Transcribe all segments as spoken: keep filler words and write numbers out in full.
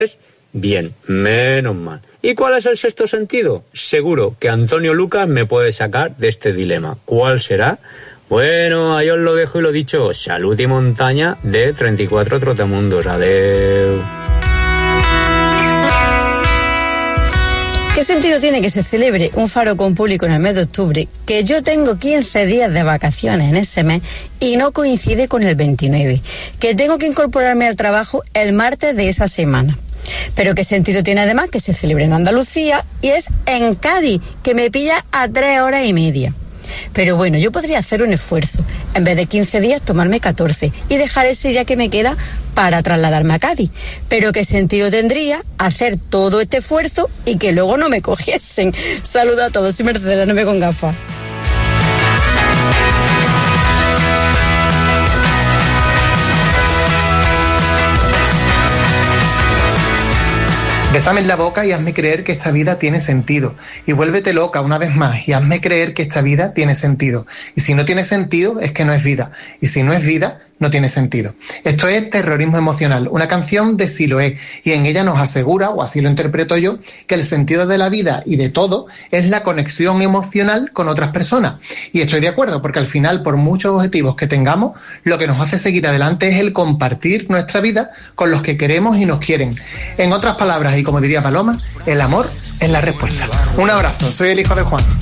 Bien, menos mal. ¿Y cuál es el sexto sentido? Seguro que Antonio Lucas me puede sacar de este dilema. ¿Cuál será? Bueno, ahí os lo dejo y lo dicho. Salud y montaña de treinta y cuatro Trotamundos. Adeu. ¿Qué sentido tiene que se celebre un faro con público en el mes de octubre, que yo tengo quince días de vacaciones en ese mes y no coincide con el veintinueve? Que tengo que incorporarme al trabajo el martes de esa semana. Pero ¿qué sentido tiene además que se celebre en Andalucía y es en Cádiz, que me pilla a tres horas y media? Pero bueno, yo podría hacer un esfuerzo. En vez de quince días, tomarme catorce y dejar ese día que me queda para trasladarme a Cádiz. Pero ¿qué sentido tendría hacer todo este esfuerzo y que luego no me cogiesen? Saludos a todos, soy Mercedes, la novia con gafas. Bésame en la boca y hazme creer que esta vida tiene sentido. Y vuélvete loca una vez más y hazme creer que esta vida tiene sentido. Y si no tiene sentido, es que no es vida. Y si no es vida, no tiene sentido. Esto es Terrorismo Emocional, una canción de Siloé, y en ella nos asegura, o así lo interpreto yo, que el sentido de la vida y de todo es la conexión emocional con otras personas. Y estoy de acuerdo, porque al final, por muchos objetivos que tengamos, lo que nos hace seguir adelante es el compartir nuestra vida con los que queremos y nos quieren. En otras palabras, y como diría Paloma, el amor es la respuesta. Un abrazo, soy el hijo de Juan.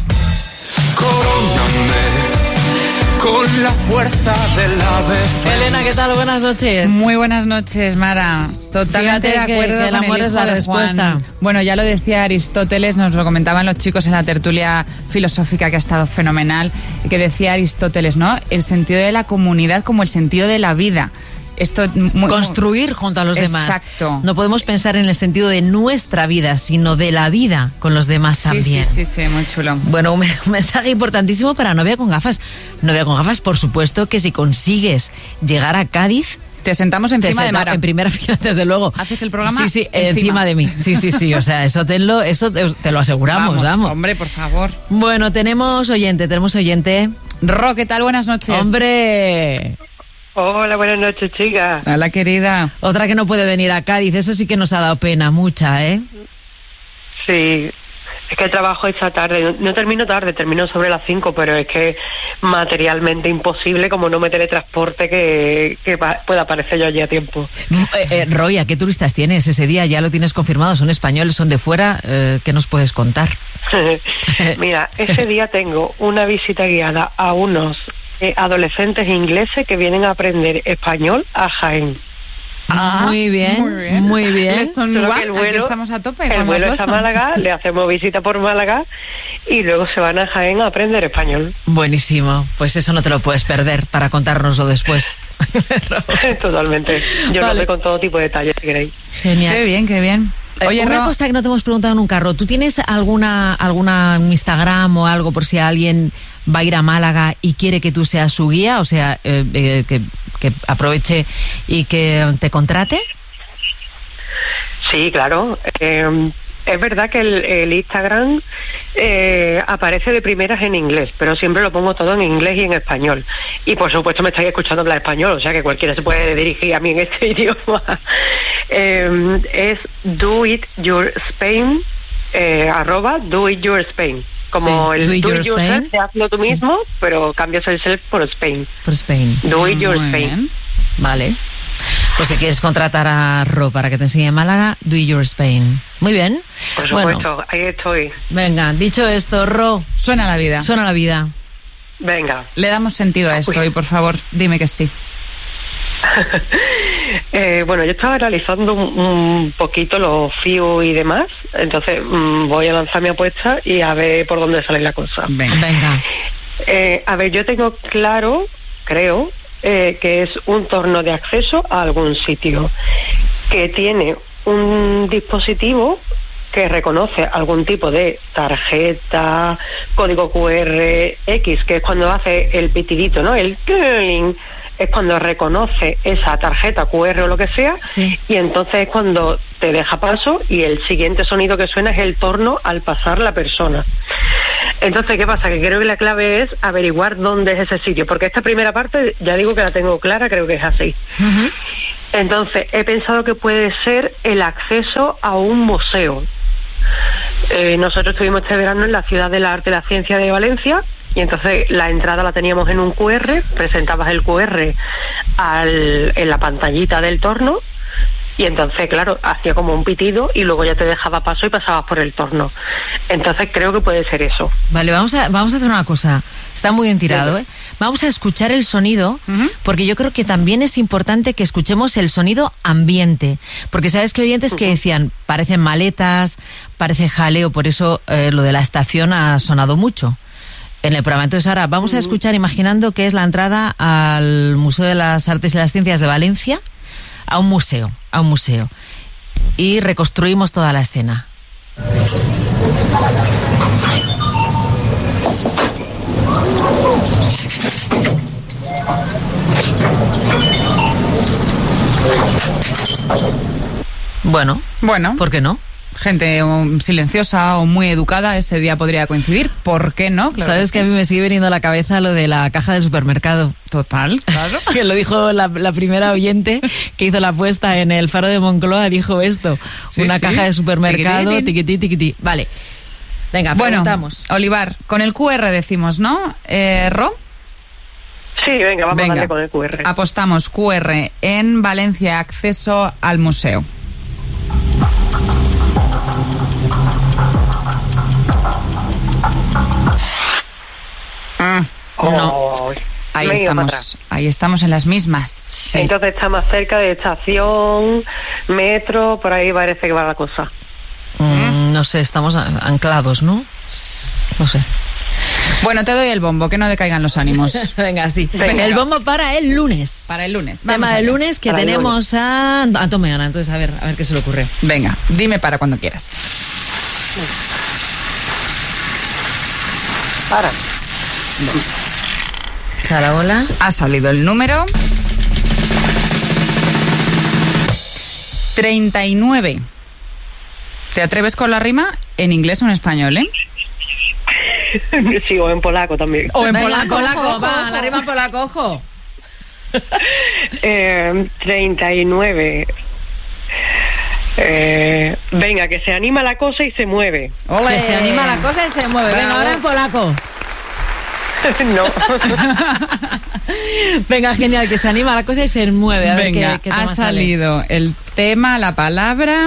Con la fuerza del ave. Elena, ¿qué tal? Buenas noches. Muy buenas noches, Mara. Totalmente de acuerdo que, que el con amor el es la respuesta. Juan. Bueno, ya lo decía Aristóteles, nos lo comentaban los chicos en la tertulia filosófica que ha estado fenomenal, que decía Aristóteles, ¿no? El sentido de la comunidad como el sentido de la vida. Esto muy, construir junto a los exacto. demás. Exacto. No podemos pensar en el sentido de nuestra vida, sino de la vida con los demás sí, también. Sí, sí, sí, muy chulo. Bueno, un, un mensaje importantísimo para Novia con Gafas. Novia con Gafas, por supuesto que si consigues llegar a Cádiz, te sentamos encima te de Mara. En primera fila, desde luego. ¿Haces el programa? Sí, sí, encima, encima de mí. Sí, sí, sí. O sea, eso, tenlo, eso te, te lo aseguramos, vamos, vamos. Hombre, por favor. Bueno, tenemos oyente, tenemos oyente. Ro, ¿qué tal? Buenas noches. Hombre. Hola, buenas noches, chicas. Hola, querida. Otra que no puede venir a Cádiz, eso sí que nos ha dado pena, mucha, ¿eh? Sí, es que trabajo esta tarde, no, no termino tarde, termino sobre las cinco, pero es que materialmente imposible, como no me teletransporte, que, que pueda aparecer yo allí a tiempo. Eh, eh, Roya, ¿qué turistas tienes ese día? Ya lo tienes confirmado, son españoles, son de fuera, eh, ¿qué nos puedes contar? Mira, ese día tengo una visita guiada a unos eh, adolescentes ingleses que vienen a aprender español a Jaén. Ah, muy bien, muy bien. Muy bien. Son Solo guap, que el vuelo, aquí estamos a tope. El vuelo es a Málaga, le hacemos visita por Málaga y luego se van a Jaén a aprender español. Buenísimo, pues eso no te lo puedes perder para contárnoslo después. Totalmente. Yo vale. lo doy con todo tipo de detalles, si queréis. Genial. Qué bien, qué bien. Oye, una Ro... cosa que no te hemos preguntado nunca, Ro, ¿tú tienes alguna alguna Instagram o algo por si alguien va a ir a Málaga y quiere que tú seas su guía? O sea, eh, eh, que, que aproveche y que te contrate. Sí, claro. Eh, es verdad que el, el Instagram eh, aparece de primeras en inglés, pero siempre lo pongo todo en inglés y en español. Y por supuesto me estáis escuchando hablar español, o sea que cualquiera se puede dirigir a mí en este idioma. Eh, es do it your Spain, eh, arroba do it your Spain. Como sí, el do it, do your it yourself, te hazlo tú sí. mismo, pero cambias el self por Spain. Por Spain. Do it your Muy Spain. Bien. Vale. Pues si quieres contratar a Ro para que te enseñe Málaga, do it your Spain. Muy bien. Por supuesto, bueno, ahí estoy. Venga, dicho esto, Ro. Suena la vida. Suena la vida. Venga. Le damos sentido a esto Uy. y por favor, dime que sí. Eh, bueno, yo estaba realizando un, un poquito los F I U y demás, entonces mmm, voy a lanzar mi apuesta y a ver por dónde sale la cosa. Venga. Venga. Eh, a ver, yo tengo claro, creo, eh, que es un torno de acceso a algún sitio que tiene un dispositivo que reconoce algún tipo de tarjeta, código Q R, X, que es cuando hace el pitidito, ¿no? El cling. Es cuando reconoce esa tarjeta Q R o lo que sea, sí. Y entonces es cuando te deja paso y el siguiente sonido que suena es el torno al pasar la persona. Entonces, ¿qué pasa? Que creo que la clave es averiguar dónde es ese sitio, porque esta primera parte ya digo que la tengo clara, creo que es así. Uh-huh. Entonces, he pensado que puede ser el acceso a un museo. Eh, nosotros estuvimos este verano en la Ciudad del Arte y la Ciencia de Valencia, y entonces la entrada la teníamos en un cu erre, presentabas el cu erre al, en la pantallita del torno, y entonces, claro, hacía como un pitido y luego ya te dejaba paso y pasabas por el torno. Entonces creo que puede ser eso. Vale, vamos a, vamos a hacer una cosa. Está muy bien tirado, ¿eh? Vamos a escuchar el sonido, uh-huh. porque yo creo que también es importante que escuchemos el sonido ambiente. Porque sabes que oyentes uh-huh. que decían, parecen maletas, parece jaleo, por eso eh, lo de la estación ha sonado mucho en el programa. Entonces ahora vamos uh-huh. a escuchar imaginando que es la entrada al Museo de las Artes y las Ciencias de Valencia, a un museo, a un museo. Y reconstruimos toda la escena. Bueno, bueno, ¿por qué no? Gente um, silenciosa o muy educada, ese día podría coincidir. ¿Por qué no? Claro. Sabes que, que a mí me sigue viniendo a la cabeza lo de la caja del supermercado. Total, claro. Que lo dijo la, la primera oyente que hizo la apuesta en el Faro de Moncloa, dijo esto. Sí, una sí. caja de supermercado, tiquití, tiquití. Vale. Venga, preguntamos. Bueno, Olivar, con el cu erre decimos, ¿no? Eh, ¿Ro? Sí, venga, vamos venga. a darle con el cu erre. Apostamos cu erre en Valencia, acceso al museo. Mm, no. Oh, ahí estamos, ahí estamos en las mismas. Sí. Entonces está más cerca de estación, metro, por ahí parece que va la cosa. Mm, no sé, estamos anclados, ¿no? No sé. Bueno, te doy el bombo, que no decaigan los ánimos. Venga, sí. Venga. El bombo para el lunes. Para el lunes. Vamos Tema del lunes que para tenemos a... a Tome Ana, entonces a ver, a ver qué se le ocurre. Venga, dime para cuando quieras. Para. Hola, hola. Ha salido el número... treinta y nueve. ¿Te atreves con la rima? ¿En inglés o en español, eh? Sí, o en polaco también. O en Venga, polaco, polaco, ojo, va, ojo. la rima polaco, ojo. eh, treinta y nueve. Eh, venga, que se anima la cosa y se mueve. Ole. Que se anima la cosa y se mueve. Venga, ahora en polaco. No. Venga, genial, que se anima la cosa y se mueve. A ver Venga, qué, qué ha tema salido sale. El tema, la palabra...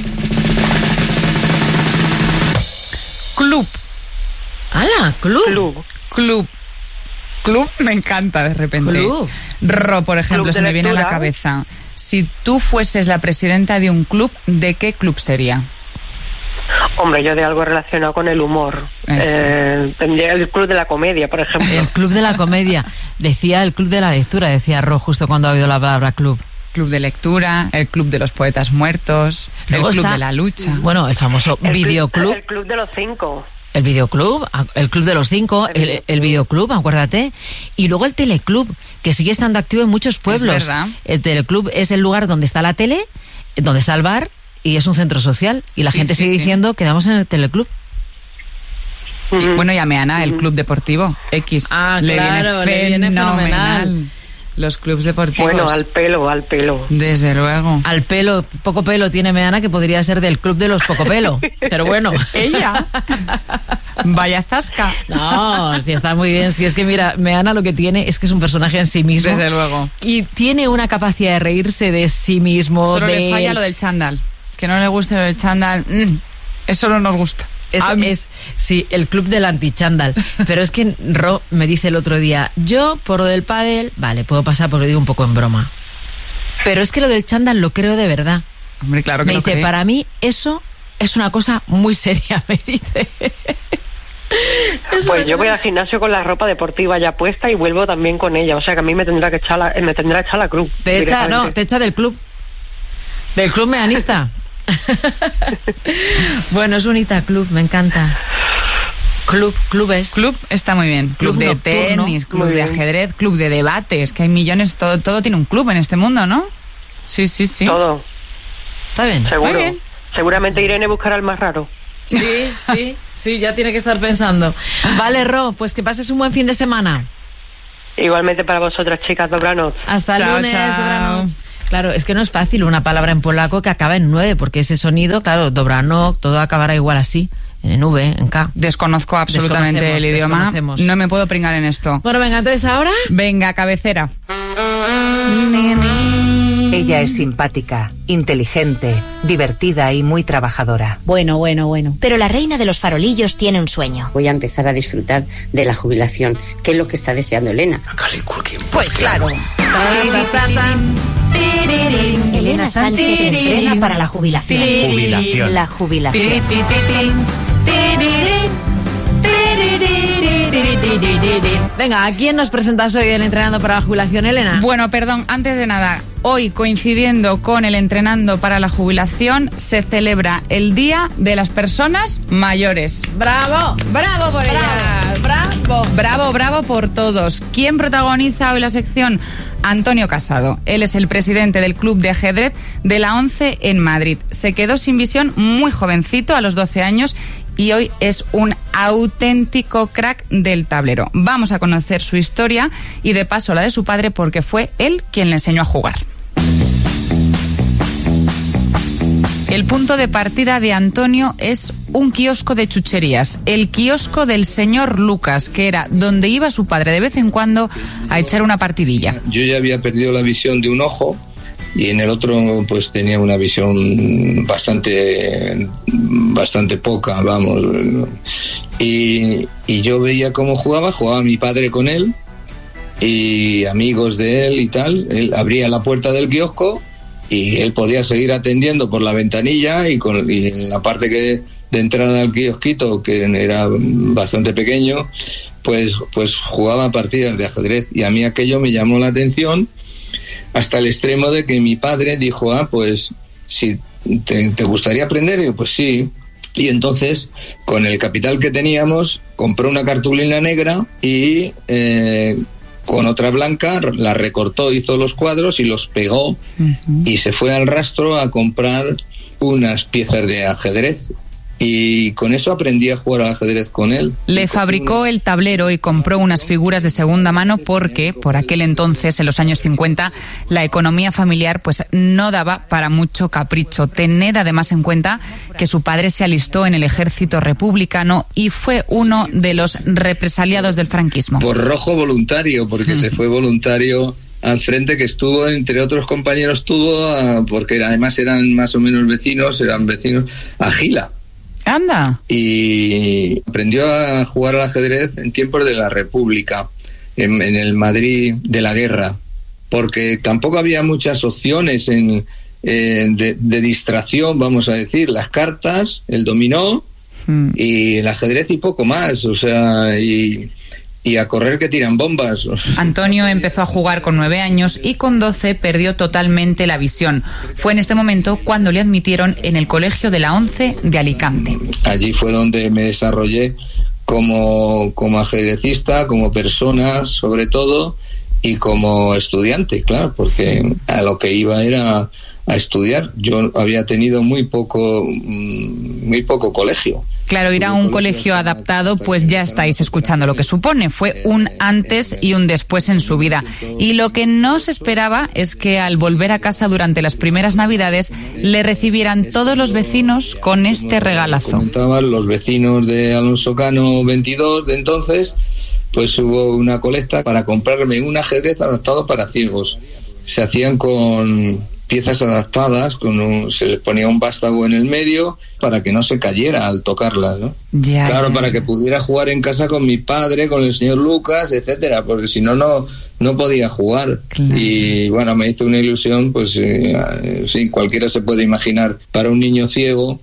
Club. ¡Hala! Club. Club. Club. Club me encanta de repente. Club. Ro, por ejemplo, Club se de me viene a la lectura. cabeza. Si tú fueses la presidenta de un club, ¿de qué club sería? Hombre, yo de algo relacionado con el humor. Eh, tendría el club de la comedia, por ejemplo. El club de la comedia. Decía el club de la lectura, decía Ro justo cuando ha oído la palabra club. Club de lectura, el club de los poetas muertos, Luego el club está, de la lucha. Bueno, el famoso El videoclub. club, el club de los cinco. El videoclub, el club de los cinco, El el, videoclub. el videoclub, acuérdate. Y luego el teleclub, que sigue estando activo en muchos pueblos. Es verdad. El teleclub es el lugar donde está la tele, donde está el bar, y es un centro social. Y la Sí, gente sí, sigue sí. diciendo, quedamos en el teleclub. Y, bueno, llame a Ana, el club deportivo X. Ah, le claro, viene le viene fenomenal. fenomenal. Los clubs deportivos. Bueno, al pelo, al pelo. Desde luego. Al pelo, poco pelo tiene Meana, que podría ser del club de los poco pelo. Pero bueno. Ella. Vaya zasca. No, si está muy bien. Si es que mira, Meana lo que tiene es que es un personaje en sí mismo. Desde luego. Y tiene una capacidad de reírse de sí mismo. Solo de... le falla lo del chándal. Que no le guste lo del chándal. Mm, eso no nos gusta. Es, A mí- es, sí, el club del antichándal. Pero es que Ro me dice el otro día, yo por lo del pádel, vale, puedo pasar porque lo digo un poco en broma. Pero es que lo del chándal lo creo de verdad. Hombre, claro que Me lo dice, cree. para mí eso es una cosa muy seria, me dice. Es Pues una yo voy cosa- al gimnasio con la ropa deportiva ya puesta y vuelvo también con ella. O sea que a mí me tendrá que echar la, eh, me tendrá que echar la cruz. Te echa, no, directamente. te echa del club. Del club meanista. Bueno, es bonita club, me encanta. Club, clubes. Club está muy bien. Club, Club de nocturno. tenis, club Muy de bien. ajedrez, club de debates, que hay millones, todo, todo tiene un club en este mundo, ¿no? Sí, sí, sí. Todo, Está bien. seguro. Muy bien. Seguramente Irene buscará el más raro. Sí, sí, sí, ya tiene que estar pensando. Vale, Ro, pues que pases un buen fin de semana. Igualmente para vosotras, chicas, dobranoche. Hasta el Chao, lunes, chao. dobranoche. Claro, es que no es fácil una palabra en polaco que acaba en nueve, porque ese sonido, claro, dobranok, todo acabará igual así, en V, en K. Desconozco absolutamente el idioma, no me puedo pringar en esto. Bueno, venga, entonces ahora... Venga, cabecera. Ella es simpática, inteligente, divertida y muy trabajadora. Bueno, bueno, bueno. Pero la reina de los farolillos tiene un sueño. Voy a empezar a disfrutar de la jubilación, que es lo que está deseando Elena. Pues claro. Elena Sánchez entrena para la jubilación. Jubilación. La jubilación. Venga, ¿a quién nos presentas hoy el Entrenando para la Jubilación, Elena? Bueno, perdón, antes de nada, hoy coincidiendo con el Entrenando para la Jubilación, se celebra el Día de las Personas Mayores. ¡Bravo! ¡Bravo por ellas! ¡Bravo! ¡Bravo, bravo por todos! ¿Quién protagoniza hoy la sección? Antonio Casado. Él es el presidente del Club de Ajedrez de la ONCE en Madrid. Se quedó sin visión muy jovencito, a los doce años, y hoy es un auténtico crack del tablero. Vamos a conocer su historia y de paso la de su padre, porque fue él quien le enseñó a jugar. El punto de partida de Antonio es un kiosco de chucherías, el kiosco del señor Lucas, que era donde iba su padre de vez en cuando a echar una partidilla. Yo ya había perdido la visión de un ojo y en el otro pues tenía una visión bastante bastante poca, vamos. Y, y yo veía cómo jugaba, jugaba mi padre con él y amigos de él y tal. Él abría la puerta del kiosco y él podía seguir atendiendo por la ventanilla y, con, y en la parte que de entrada al kiosquito, que era bastante pequeño, pues, pues jugaba partidas de ajedrez, y a mí aquello me llamó la atención hasta el extremo de que mi padre dijo, ah, pues si te, te gustaría aprender, y yo, pues sí. Y entonces, con el capital que teníamos, compró una cartulina negra y eh, con otra blanca la recortó, hizo los cuadros y los pegó, uh-huh. Y se fue al rastro a comprar unas piezas de ajedrez. Y con eso aprendí a jugar al ajedrez con él. Le fabricó el tablero y compró unas figuras de segunda mano porque, por aquel entonces, en los años cincuenta, la economía familiar pues no daba para mucho capricho. Tened además en cuenta que su padre se alistó en el ejército republicano y fue uno de los represaliados del franquismo. Por rojo voluntario, porque se fue voluntario al frente, que estuvo, entre otros compañeros, estuvo, a, porque además eran más o menos vecinos, eran vecinos, a Gila. Anda. Y aprendió a jugar al ajedrez en tiempos de la República, en, en el Madrid de la guerra, porque tampoco había muchas opciones en, en de, de distracción, vamos a decir, las cartas, el dominó hmm. y el ajedrez y poco más, o sea, y... y a correr que tiran bombas. Antonio empezó a jugar con nueve años y con doce perdió totalmente la visión. Fue en este momento cuando le admitieron en el colegio de la ONCE de Alicante. Allí fue donde me desarrollé como, como ajedrecista, como persona sobre todo, y como estudiante, claro, porque a lo que iba era a estudiar. Yo había tenido muy poco, muy poco colegio. Claro, ir a un colegio adaptado, pues ya estáis escuchando lo que supone. Fue un antes y un después en su vida. Y lo que no se esperaba es que al volver a casa durante las primeras Navidades le recibieran todos los vecinos con este regalazo. Comentaban los vecinos de Alonso Cano veintidós de entonces, pues hubo una colecta para comprarme un ajedrez adaptado para ciegos. Se hacían con piezas adaptadas, con un, se les ponía un vástago en el medio para que no se cayera al tocarlas, ¿no? Ya, claro, ya. Para que pudiera jugar en casa con mi padre, con el señor Lucas, etcétera, porque si no, no no podía jugar. Claro. Y bueno, me hizo una ilusión, pues eh, sí, cualquiera se puede imaginar. Para un niño ciego,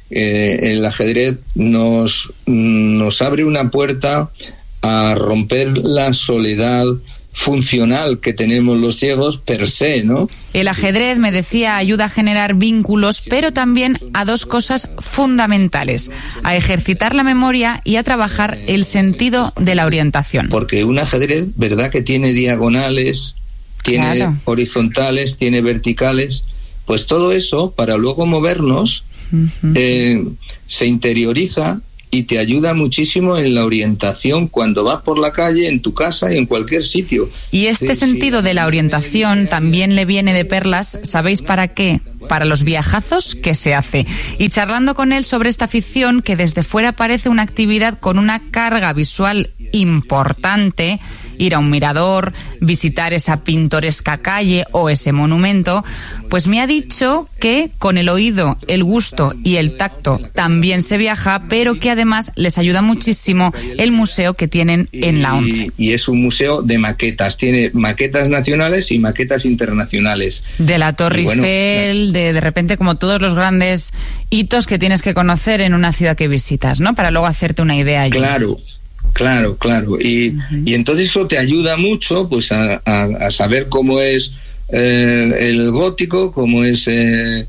eh, el ajedrez nos, nos abre una puerta a romper la soledad funcional que tenemos los ciegos per se, ¿no? El ajedrez, me decía, ayuda a generar vínculos, pero también a dos cosas fundamentales: a ejercitar la memoria y a trabajar el sentido de la orientación. Porque un ajedrez, ¿verdad?, que tiene diagonales, tiene claro. horizontales, tiene verticales, pues todo eso, para luego movernos, uh-huh. eh, se interioriza y te ayuda muchísimo en la orientación cuando vas por la calle, en tu casa y en cualquier sitio. Y este sí, sentido sí, de la orientación también le viene de perlas, ¿sabéis para qué? Para los viajazos que se hace. Y charlando con él sobre esta afición, que desde fuera parece una actividad con una carga visual importante, ir a un mirador, visitar esa pintoresca calle o ese monumento, pues me ha dicho que con el oído, el gusto y el tacto también se viaja, pero que además les ayuda muchísimo el museo que tienen en la ONCE. Y, y es un museo de maquetas, tiene maquetas nacionales y maquetas internacionales. De la Torre bueno, Eiffel, de, de repente como todos los grandes hitos que tienes que conocer en una ciudad que visitas, ¿no? Para luego hacerte una idea allí. Claro. Claro, claro. Y, uh-huh. y entonces eso te ayuda mucho pues a, a, a saber cómo es eh, el gótico, cómo es eh,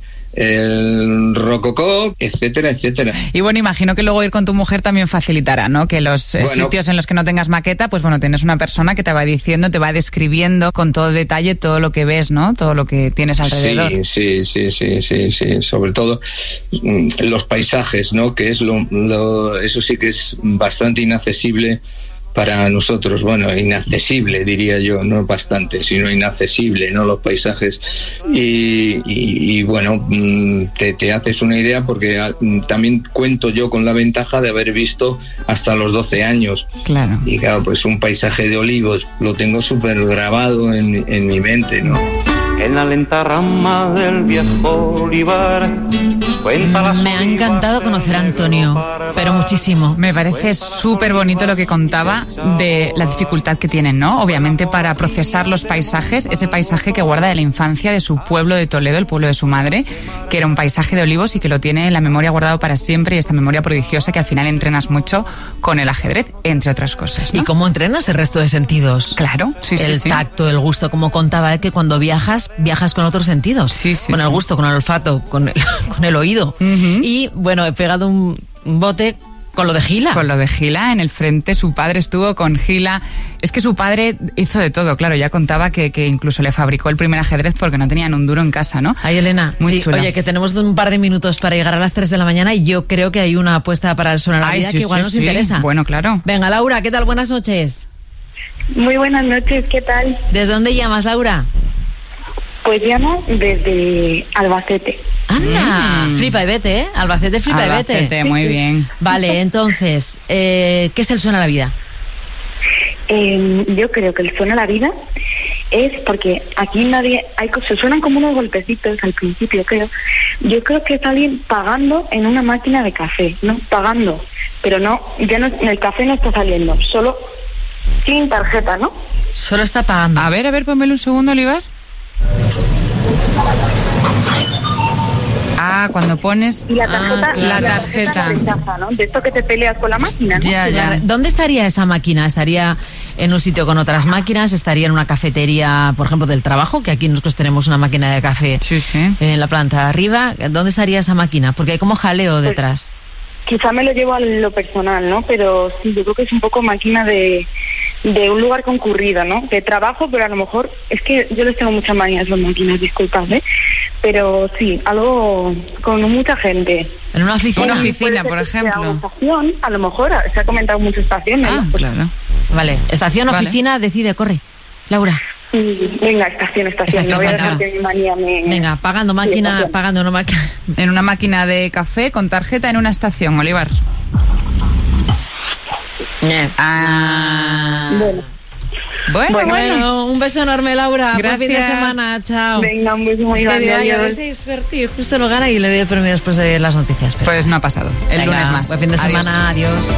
el rococó, etcétera, etcétera. Y bueno, imagino que luego ir con tu mujer también facilitará, ¿no? Que los bueno, sitios en los que no tengas maqueta, pues bueno, tienes una persona que te va diciendo, te va describiendo con todo detalle todo lo que ves, ¿no? Todo lo que tienes alrededor. Sí, sí, sí, sí, sí, sí. Sobre todo los paisajes, ¿no? Que es lo, lo eso sí que es bastante inaccesible para nosotros, bueno, inaccesible diría yo, no bastante, sino inaccesible, ¿no? Los paisajes y, y, y bueno, te, te haces una idea porque también cuento yo con la ventaja de haber visto hasta los doce años. Claro. Y claro, pues un paisaje de olivos lo tengo súper grabado en, en mi mente, ¿no? En la lenta rama del viejo olivar. Me ha encantado conocer a Antonio, pero muchísimo. Me parece súper bonito lo que contaba de la dificultad que tienen, ¿no? Obviamente para procesar los paisajes, ese paisaje que guarda de la infancia de su pueblo de Toledo, el pueblo de su madre, que era un paisaje de olivos y que lo tiene en la memoria guardado para siempre, y esta memoria prodigiosa que al final entrenas mucho con el ajedrez, entre otras cosas, ¿no? ¿Y cómo entrenas el resto de sentidos? Claro, sí, sí, el sí. tacto, el gusto, como contaba él, que cuando viajas, viajas con otros sentidos. Sí, sí, con el sí. gusto, con el olfato, con el, con el oído. Uh-huh. Y bueno, he pegado un bote con lo de Gila. Con lo de Gila en el frente, su padre estuvo con Gila. Es que su padre hizo de todo, claro, ya contaba que, que incluso le fabricó el primer ajedrez porque no tenían un duro en casa, ¿no? Ay, Elena, muy sí, chulo. Oye, que tenemos un par de minutos para llegar a las tres de la mañana y yo creo que hay una apuesta para el Suena la Vida. Ay, sí, que igual sí, nos sí. interesa. Bueno, claro. Venga, Laura, ¿qué tal? Buenas noches. Muy buenas noches, ¿qué tal? ¿Desde dónde llamas, Laura? Pues llamo desde Albacete. Anda, mm. flipa y vete, ¿eh? Albacete, flipa Albacete, y vete. muy bien. Vale, entonces, eh, ¿qué es el Suena la Vida? Eh, yo creo que el Suena la Vida es porque aquí nadie, hay se suenan como unos golpecitos al principio, creo. Yo creo que es alguien pagando en una máquina de café, ¿no? Pagando, pero no, ya no, el café no está saliendo, solo sin tarjeta, ¿no? Solo está pagando. A ver, a ver, pónmelo un segundo, Olivar. Ah, cuando pones y la tarjeta, ah, claro. la la tarjeta, tarjeta rechaza, ¿no? De esto que te peleas con la máquina, ¿no? Ya, ya. ¿Dónde estaría esa máquina? ¿Estaría en un sitio con otras máquinas? ¿Estaría en una cafetería, por ejemplo, del trabajo? Que aquí nosotros tenemos una máquina de café sí, sí. en la planta de arriba. ¿Dónde estaría esa máquina? Porque hay como jaleo detrás. Pues, quizá me lo llevo a lo personal, ¿no? Pero sí, yo creo que es un poco máquina de, de un lugar concurrido, ¿no? De trabajo, pero a lo mejor, es que yo les tengo muchas manías las máquinas, disculpad, ¿eh? Pero sí, algo con mucha gente. ¿En una oficina? Una oficina, por ejemplo. Estación, a lo mejor, se ha comentado muchas estaciones. Ah, ¿no? Pues, claro. Vale, estación, vale. Oficina, decide, corre. Laura. Venga, estación, estación. No voy a dejar que mi manía me... Venga, pagando máquina, sí, pagando una máquina. En una máquina de café con tarjeta en una estación, Olivar. Ah. Bueno. Bueno, bueno, bueno, bueno, un beso enorme, Laura. Gracias. Buen fin de semana, chao. Venga, un beso muy es grande. Que digo, ay, a ver si es divertido. Justo lo gana y le doy el premio después de las noticias. Pero... Pues no ha pasado. El Venga, lunes más. Buen fin de semana, adiós. adiós.